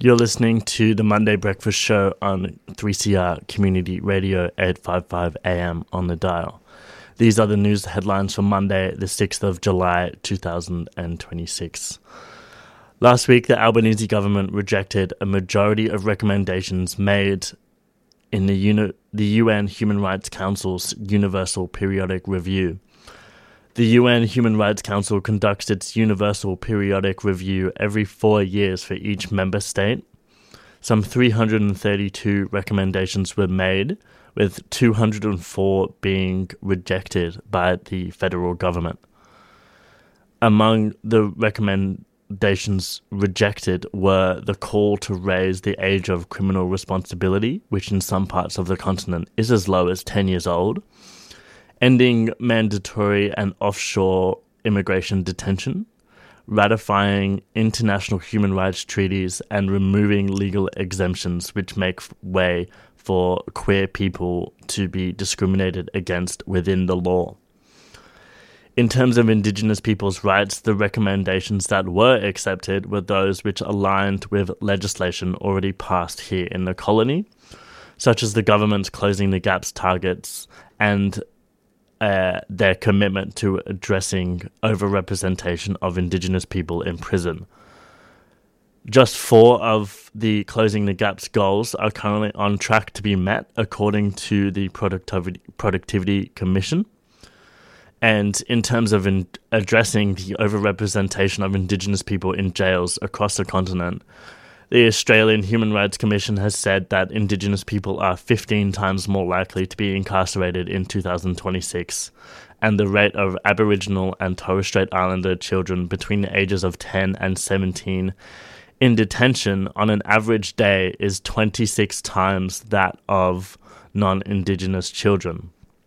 You're listening to the Monday Breakfast Show on 3CR Community Radio 855 AM on the dial. These are the news headlines for Monday, the 6th of July, 2026. Last week, the Albanese government rejected a majority of recommendations made in the UN Human Rights Council's Universal Periodic Review. The UN Human Rights Council conducts its Universal Periodic Review every 4 years for each member state. Some 332 recommendations were made, with 204 being rejected by the federal government. Among the recommendations rejected were the call to raise the age of criminal responsibility, which in some parts of the continent is as low as 10 years old, ending mandatory and offshore immigration detention, ratifying international human rights treaties, and removing legal exemptions which make way for queer people to be discriminated against within the law. In terms of Indigenous people's rights, the recommendations that were accepted were those which aligned with legislation already passed here in the colony, such as the government's Closing the Gaps targets and their commitment to addressing overrepresentation of Indigenous people in prison. Just 4 of the Closing the Gaps goals are currently on track to be met, according to the Productivity Commission. And in terms of addressing the overrepresentation of Indigenous people in jails across the continent, the Australian Human Rights Commission has said that Indigenous people are 15 times more likely to be incarcerated in 2026, and the rate of Aboriginal and Torres Strait Islander children between the ages of 10 and 17 in detention on an average day is 26 times that of non-Indigenous children.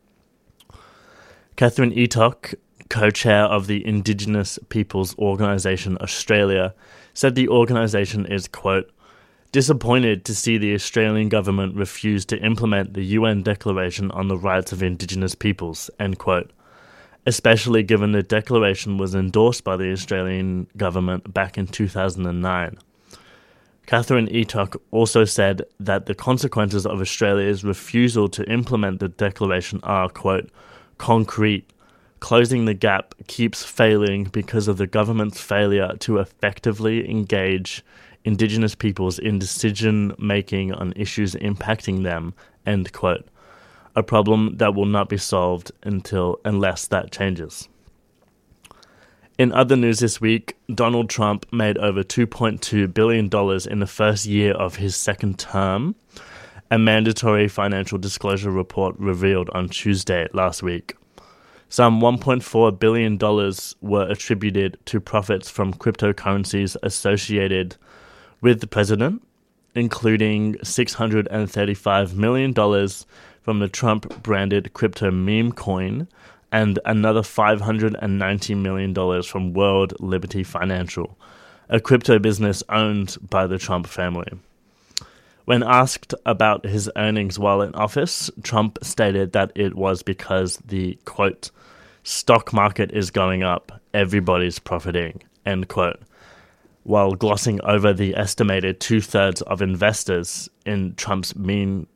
Catherine Eatock, co-chair of the Indigenous Peoples Organisation Australia, said the organisation is, quote, disappointed to see the Australian government refuse to implement the UN Declaration on the Rights of Indigenous Peoples, end quote, especially given the declaration was endorsed by the Australian government back in 2009. Catherine Eatock also said that the consequences of Australia's refusal to implement the declaration are, quote, concrete. Closing the Gap keeps failing because of the government's failure to effectively engage Indigenous peoples in decision-making on issues impacting them, end quote. A problem that will not be solved unless that changes. In other news this week, Donald Trump made over $2.2 billion in the first year of his second term, a mandatory financial disclosure report revealed on Tuesday last week. Some $1.4 billion were attributed to profits from cryptocurrencies associated with the president, including $635 million from the Trump-branded crypto meme coin and another $590 million from World Liberty Financial, a crypto business owned by the Trump family. When asked about his earnings while in office, Trump stated that it was because the, quote, stock market is going up, everybody's profiting, end quote, while glossing over the estimated 2/3 of investors in Trump's meme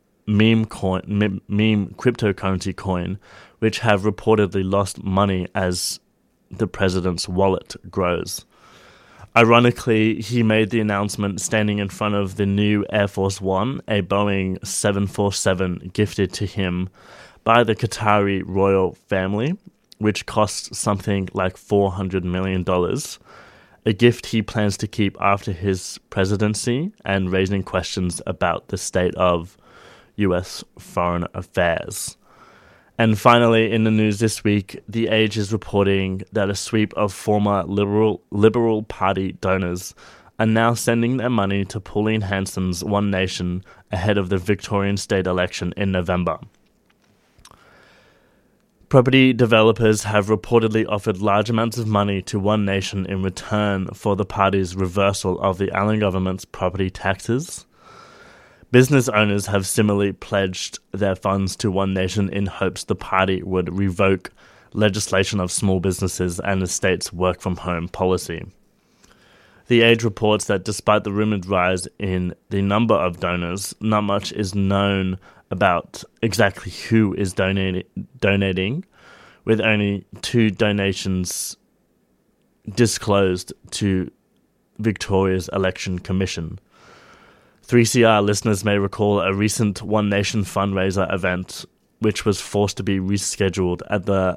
cryptocurrency coin, which have reportedly lost money as the president's wallet grows. Ironically, he made the announcement standing in front of the new Air Force One, a Boeing 747 gifted to him by the Qatari royal family, which cost something like $400 million, a gift he plans to keep after his presidency, and raising questions about the state of U.S. foreign affairs. And finally, in the news this week, The Age is reporting that a sweep of former Liberal Party donors are now sending their money to Pauline Hanson's One Nation ahead of the Victorian state election in November. Property developers have reportedly offered large amounts of money to One Nation in return for the party's reversal of the Allen government's property taxes. Business owners have similarly pledged their funds to One Nation in hopes the party would revoke legislation of small businesses and the state's work-from-home policy. The Age reports that despite the rumored rise in the number of donors, not much is known about exactly who is donating, with only 2 donations disclosed to Victoria's Election Commission. 3CR listeners may recall a recent One Nation fundraiser event which was forced to be rescheduled at the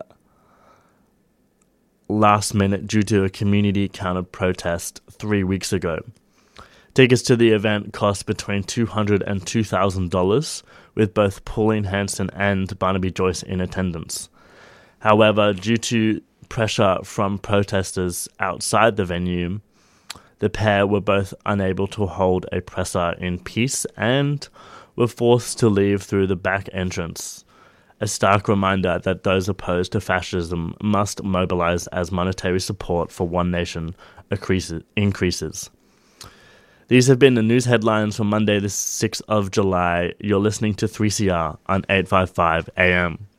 last minute due to a community counter protest 3 weeks ago. Tickets to the event cost between $200 and $2,000, with both Pauline Hanson and Barnaby Joyce in attendance. However, due to pressure from protesters outside the venue, the pair were both unable to hold a presser in peace and were forced to leave through the back entrance. A stark reminder that those opposed to fascism must mobilize as monetary support for One Nation increases. These have been the news headlines for Monday, the 6th of July. You're listening to 3CR on 855 AM.